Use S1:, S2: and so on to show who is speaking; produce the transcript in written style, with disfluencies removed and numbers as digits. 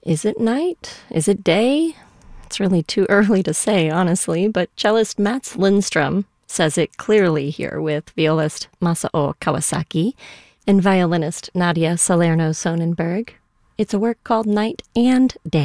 S1: Is it night? Is it day? It's really too early to say, honestly, but cellist Mats Lindstrom says it clearly here with violist Masao Kawasaki and violinist Nadia Salerno Sonnenberg. It's a work called Night and Day.